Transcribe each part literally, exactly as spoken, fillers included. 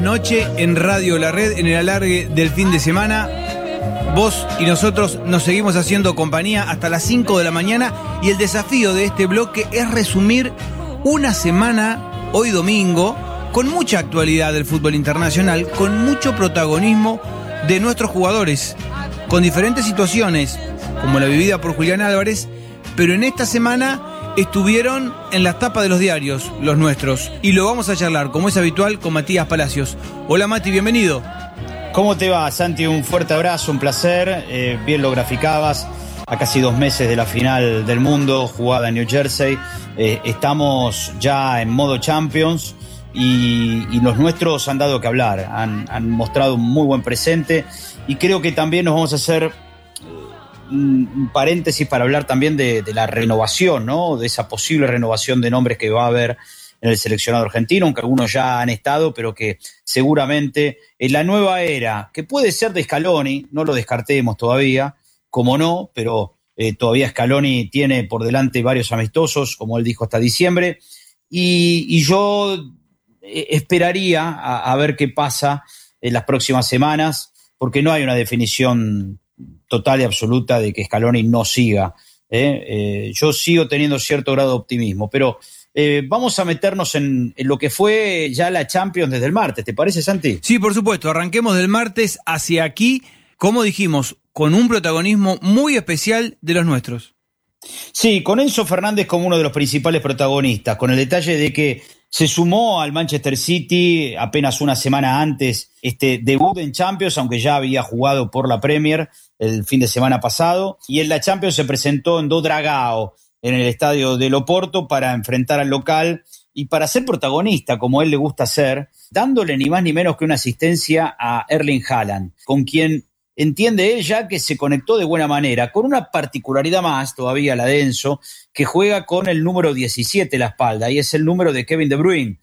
noche en Radio La Red, en el alargue del fin de semana. Vos y nosotros nos seguimos haciendo compañía hasta las cinco de la mañana y el desafío de este bloque es resumir una semana, hoy domingo, con mucha actualidad del fútbol internacional, con mucho protagonismo de nuestros jugadores, con diferentes situaciones, como la vivida por Julián Álvarez, pero en esta semana estuvieron en las tapas de los diarios, los nuestros, y lo vamos a charlar, como es habitual, con Matías Palacios. Hola Mati, bienvenido. ¿Cómo te va, Santi? Un fuerte abrazo, un placer. Eh, bien lo graficabas, a casi dos meses de la final del mundo, jugada en New Jersey. Eh, estamos ya en modo Champions y, y los nuestros han dado que hablar, han, han mostrado un muy buen presente y creo que también nos vamos a hacer un paréntesis para hablar también de, de la renovación, ¿no? De esa posible renovación de nombres que va a haber en el seleccionado argentino, aunque algunos ya han estado, pero que seguramente en la nueva era, que puede ser de Scaloni, no lo descartemos todavía, como no, pero eh, todavía Scaloni tiene por delante varios amistosos, como él dijo, hasta diciembre, y, y yo eh, esperaría a, a ver qué pasa en las próximas semanas, porque no hay una definición total y absoluta de que Scaloni no siga. ¿eh? Eh, yo sigo teniendo cierto grado de optimismo, pero Eh, vamos a meternos en, en lo que fue ya la Champions desde el martes, ¿te parece, Santi? Sí, por supuesto, arranquemos del martes hacia aquí, como dijimos, con un protagonismo muy especial de los nuestros. Sí, con Enzo Fernández como uno de los principales protagonistas, con el detalle de que se sumó al Manchester City apenas una semana antes este debut en Champions, aunque ya había jugado por la Premier el fin de semana pasado, y en la Champions se presentó en Do Dragao, en el estadio del Oporto, para enfrentar al local y para ser protagonista, como él le gusta ser, dándole ni más ni menos que una asistencia a Erling Haaland, con quien entiende él ya que se conectó de buena manera, con una particularidad más todavía, la de Enzo, que juega con el número diecisiete en la espalda, y es el número de Kevin De Bruyne,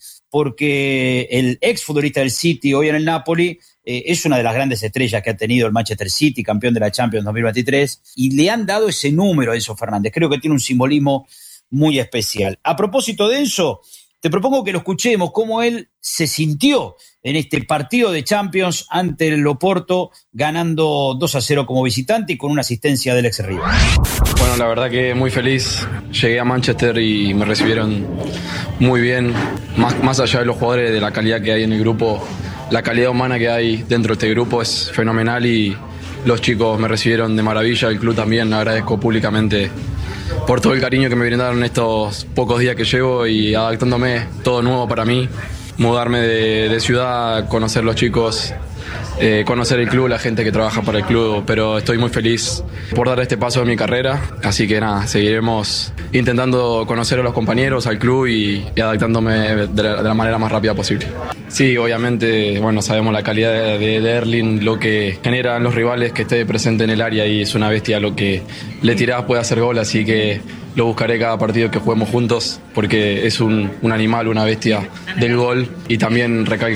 porque el exfutbolista del City, hoy en el Napoli, eh, es una de las grandes estrellas que ha tenido el Manchester City, campeón de la Champions dos mil veintitrés, y le han dado ese número a Enzo Fernández. Creo que tiene un simbolismo muy especial. A propósito de Enzo, te propongo que lo escuchemos, cómo él se sintió en este partido de Champions ante el Oporto, ganando dos a cero como visitante y con una asistencia del ex rival. Bueno, la verdad que muy feliz. Llegué a Manchester y me recibieron muy bien. Más, más allá de los jugadores, de la calidad que hay en el grupo, la calidad humana que hay dentro de este grupo es fenomenal y los chicos me recibieron de maravilla. El club también, agradezco públicamente por todo el cariño que me brindaron estos pocos días que llevo y adaptándome, todo nuevo para mí. Mudarme de, de ciudad, conocer los chicos, eh, conocer el club, la gente que trabaja para el club, pero estoy muy feliz por dar este paso en mi carrera, así que nada, seguiremos intentando conocer a los compañeros, al club y, y adaptándome de la, de la manera más rápida posible. Sí, obviamente, bueno, sabemos la calidad de, de, de Erling, lo que generan los rivales que esté presente en el área y es una bestia, lo que le tirás puede hacer gol, así que lo buscaré cada partido que juguemos juntos porque es un, un animal, una bestia del gol y también recalco